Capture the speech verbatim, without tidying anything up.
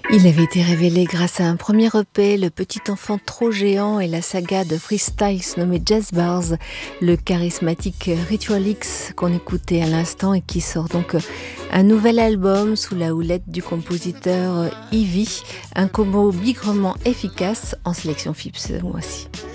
Il avait été révélé grâce à un premier E P, Le Petit Enfant Trop Géant et la saga de freestyles nommée Jazz Bars, le charismatique Ritual X qu'on écoutait à l'instant et qui sort donc un nouvel album sous la houlette du compositeur Ivy, un combo bigrement efficace en sélection F I P ce mois-ci.